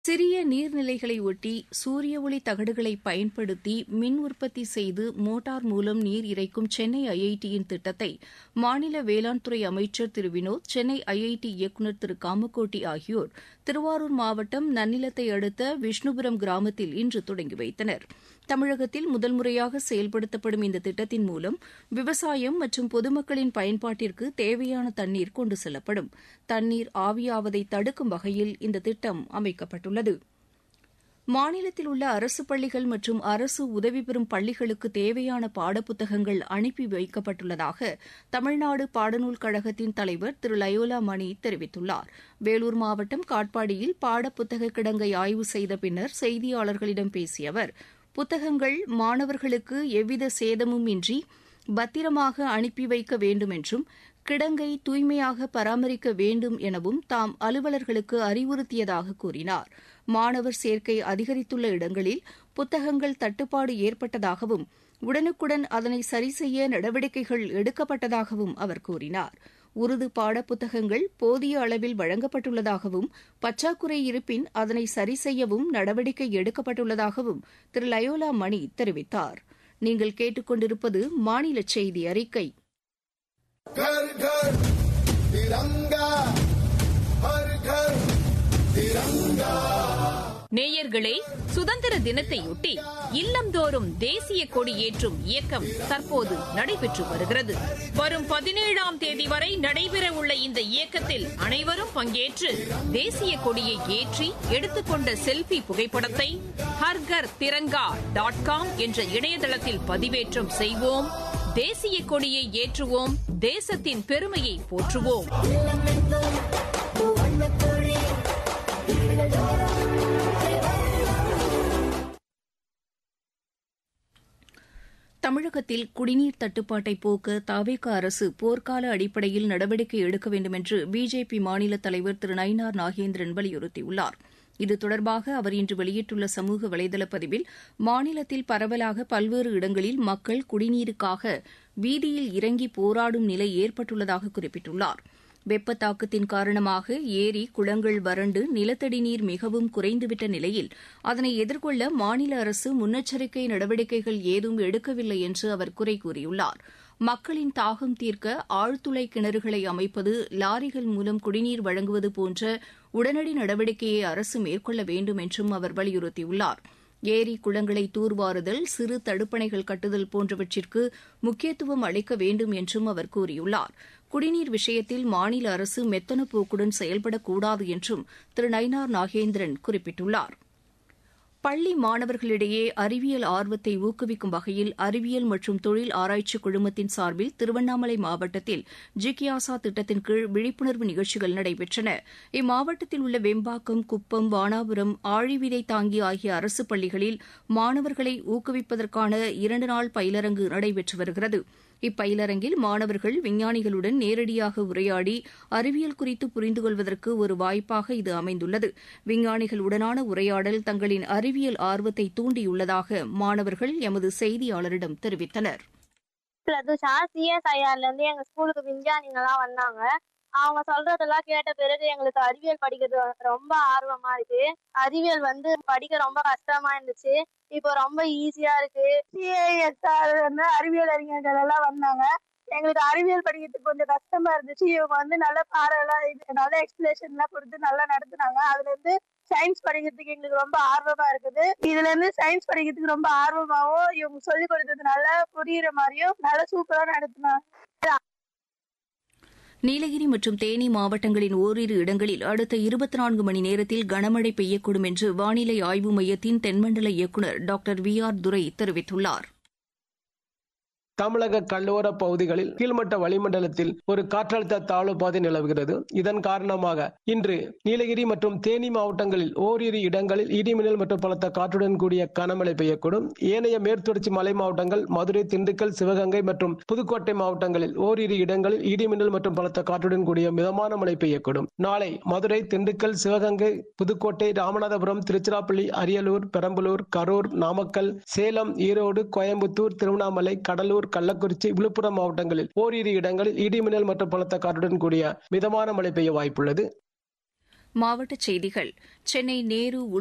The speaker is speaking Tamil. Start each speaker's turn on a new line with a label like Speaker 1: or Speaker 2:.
Speaker 1: சிறிய நீர்நிலைகளை ஒட்டி சூரிய ஒளி தகடுகளை பயன்படுத்தி மின் உற்பத்தி செய்து மோட்டார் மூலம் நீர் இறைக்கும் சென்னை ஐஐடியின் திட்டத்தை மாநில வேளாண் துறை அமைச்சர் திரு வினோத், சென்னை ஐஐடி இயக்குநர் திரு காமக்கோட்டி ஆகியோர் திருவாரூர் மாவட்டம் நன்னிலத்தை அடுத்த விஷ்ணுபுரம் கிராமத்தில் இன்று தொடங்கி வைத்தனர். தமிழகத்தில் முதல் முறையாக செயல்படுத்தப்படும் இந்த திட்டத்தின் மூலம் விவசாயம் மற்றும் பொதுமக்களின் பயன்பாட்டிற்கு தேவையான தண்ணீர் கொண்டு செல்லப்படும். தண்ணீர் ஆவியாவதை தடுக்கும் வகையில் இந்த திட்டம் அமைக்கப்பட்டுள்ளது. மாநிலத்தில் உள்ள அரசு பள்ளிகள் மற்றும் அரசு உதவி பெறும் பள்ளிகளுக்கு தேவையான பாடப்புத்தகங்கள் அனுப்பி வைக்கப்பட்டுள்ளதாக தமிழ்நாடு பாடநூல் கழகத்தின் தலைவர் திரு லயோலா மணி தெரிவித்துள்ளார். வேலூர் மாவட்டம் காட்பாடியில் பாடப்புத்தக கிடங்கை ஆய்வு செய்த பின்னர் செய்தியாளர்களிடம் பேசிய அவர், புத்தகங்கள் மாணவர்களுக்கு எவ்வித சேதமும் இன்றி பத்திரமாக அனுப்பி வைக்க வேண்டும் என்றும் கிடங்கை தூய்மையாக பராமரிக்க வேண்டும் எனவும் தாம் அலுவலர்களுக்கு அறிவுறுத்தியதாக கூறினார். மாணவர் சேர்க்கை அதிகரித்துள்ள இடங்களில் புத்தகங்கள் தட்டுப்பாடு ஏற்பட்டதாகவும் உடனுக்குடன் அதனை சரிசெய்ய நடவடிக்கைகள் எடுக்கப்பட்டதாகவும் அவர் கூறினார். உருது பாடப்புத்தகங்கள் போதிய அளவில் வழங்கப்பட்டுள்ளதாகவும் பற்றாக்குறை இருப்பின் அதனை சரிசெய்யவும் நடவடிக்கை எடுக்கப்பட்டுள்ளதாகவும் திரு லயோலா மணி தெரிவித்தார். நீங்கள் கேட்டுக்கொண்டிருப்பது மாநில செய்தி அறிக்கை.
Speaker 2: घर घर तिरंगा, हर घर तिरंगा.
Speaker 3: நேயர்களே, சுதந்திர தினத்தையொட்டி இல்லந்தோறும் தேசிய கொடி ஏற்றும் இயக்கம் தற்போது நடைபெற்று வருகிறது. வரும் 17ஆம் தேதி வரை நடைபெறவுள்ள இந்த இயக்கத்தில் அனைவரும் பங்கேற்று தேசிய கொடியை ஏற்றி எடுத்துக்கொண்ட செல்ஃபி புகைப்படத்தை ஹர்கர் திரங்கா .com என்ற இணையதளத்தில் பதிவேற்றம் செய்வோம். தேசிய கொடியை ஏற்றுவோம். தேசத்தின் பெருமையை போற்றுவோம்.
Speaker 1: தமிழகத்தில் குடிநீர் தட்டுப்பாட்டை போக்க தவேக அரசு போர்க்கால அடிப்படையில் நடவடிக்கை எடுக்க வேண்டுமென்று பிஜேபி மாநில தலைவர் திரு நயினார் நாகேந்திரன் வலியுறுத்தியுள்ளார். இது தொடர்பாக அவர் இன்று வெளியிட்டுள்ள சமூக வலைதள பதிவில், மாநிலத்தில் பரவலாக பல்வேறு இடங்களில் மக்கள் குடிநீருக்காக வீதியில் இறங்கி போராடும் நிலை ஏற்பட்டுள்ளதாக குறிப்பிட்டுள்ளார். வெப்பத்தாக்கத்தின் காரணமாக ஏரி, குளங்கள் வறண்டு நிலத்தடி நீர் மிகவும் குறைந்துவிட்ட நிலையில் அதனை எதிர்கொள்ள மாநில அரசு முன்னெச்சரிக்கை நடவடிக்கைகள் ஏதும் எடுக்கவில்லை என்று அவர் குறை கூறியுள்ளார். மக்களின் தாகம் தீர்க்க ஆழ்துளை கிணறுகளை அமைப்பது, லாரிகள் மூலம் குடிநீர் வழங்குவது போன்ற உடனடி நடவடிக்கையை அரசு மேற்கொள்ள வேண்டும் என்றும் அவர் வலியுறுத்தியுள்ளார். ஏரி, குளங்களை தூர்வாறுதல், சிறு தடுப்பணைகள் கட்டுதல் போன்றவற்றிற்கு முக்கியத்துவம் அளிக்க வேண்டும் என்றும் அவர் கூறியுள்ளார். குடிநீர் விஷயத்தில் மாநில அரசு மெத்தன போக்குடன் செயல்படக்கூடாது என்றும் திரு நயினார் நாகேந்திரன் குறிப்பிட்டுள்ளார். பள்ளி மாணவர்களிடையே அறிவியல் ஆர்வத்தை ஊக்குவிக்கும் வகையில் அறிவியல் மற்றும் தொழில் ஆராய்ச்சி குழுமத்தின் சார்பில் திருவண்ணாமலை மாவட்டத்தில் ஜிக்யாசா திட்டத்தின் கீழ் விழிப்புணர்வு நிகழ்ச்சிகள் நடைபெற்றன. இம்மாவட்டத்தில் உள்ள வெம்பாக்கம், குப்பம், வானாபுரம், ஆழிவிதை தாங்கி ஆகிய அரசு பள்ளிகளில் மாணவர்களை ஊக்குவிப்பதற்கான 2 நாள் பயிலரங்கு நடைபெற்று வருகிறது. இப்பயிலரங்கில் மாணவர்கள் விஞ்ஞானிகளுடன் நேரடியாக உரையாடி அறிவியல் குறித்து புரிந்து கொள்வதற்கு ஒரு வாய்ப்பாக இது அமைந்துள்ளது. விஞ்ஞானிகளுடனான உரையாடல் தங்களின் அறிவியல் ஆர்வத்தை தூண்டியுள்ளதாக மாணவர்கள் எமது செய்தியாளரிடம் தெரிவித்தனர்.
Speaker 4: எங்க ஸ்கூலுக்கு விஞ்ஞானிகள்லாம் வந்தாங்க. அவங்க சொல்றதெல்லாம் கேட்ட பிறகு எங்களுக்கு அறிவியல் படிக்கிறது ரொம்ப ஆர்வமா இருக்கு. அறிவியல் படிக்க ரொம்ப கஷ்டமா இருந்துச்சு, இப்போ ரொம்ப ஈஸியா இருக்கு. அறிவியல் அறிஞர்கள் எல்லாம் வந்தாங்க. எங்களுக்கு அறிவியல் படிக்கிறதுக்கு கொஞ்சம் கஷ்டமா இருந்துச்சு. இவங்க நல்ல பாடம் எல்லாம் நல்ல எக்ஸ்பிளேஷன் எல்லாம் கொடுத்து நல்லா நடத்துனாங்க. அதுல இருந்து சயின்ஸ் படிக்கிறதுக்கு எங்களுக்கு ரொம்ப ஆர்வமா இருக்குது. இதுல இருந்து சயின்ஸ் படிக்கிறதுக்கு ரொம்ப ஆர்வமாவும் இவங்க சொல்லி கொடுத்தது நல்லா புரியுற மாதிரியும் நல்லா சூப்பரா நடத்தினாங்க.
Speaker 1: நீலகிரி மற்றும் தேனி மாவட்டங்களின் ஓரிரு இடங்களில் அடுத்த 24 மணி நேரத்தில் கனமழை பெய்யக்கூடும் என்று வானிலை ஆய்வு மையத்தின் தென்மண்டல இயக்குநர் டாக்டர் வி.ஆர். துரை தெரிவித்துள்ளார்.
Speaker 5: தமிழக கடலோர பகுதிகளில் கீழ்மட்ட வளிமண்டலத்தில் ஒரு காற்றழுத்த தாழ்வு பாதை நிலவுகிறது. இதன் காரணமாக இன்று நீலகிரி மற்றும் தேனி மாவட்டங்களில் ஓரிரு இடங்களில் இடிமின்னல் மற்றும் பலத்த காற்றுடன் கூடிய கனமழை பெய்யக்கூடும். ஏனைய மேற்குத்தொடர்ச்சி மலை மாவட்டங்கள், மதுரை, திண்டுக்கல், சிவகங்கை மற்றும் புதுக்கோட்டை மாவட்டங்களில் ஓரிரு இடங்களில் இடிமின்னல் மற்றும் பலத்த காற்றுடன் கூடிய மிதமான மழை பெய்யக்கூடும். நாளை மதுரை, திண்டுக்கல், சிவகங்கை, புதுக்கோட்டை, ராமநாதபுரம், திருச்சிராப்பள்ளி, அரியலூர், பெரம்பலூர், கரூர், நாமக்கல், சேலம், ஈரோடு, கோயம்புத்தூர், திருவண்ணாமலை, கடலூர், கள்ளக்குறிச்சி, விழுப்புரம் மாவட்டங்களில் ஓரிரு இடங்களில் இடிமின்னல் மற்றும் பலத்த காற்றுடன் கூடிய மிதமான மழை பெய்ய வாய்ப்புள்ளது.
Speaker 1: மாவட்டச் செய்திகள் சென்னை நேரு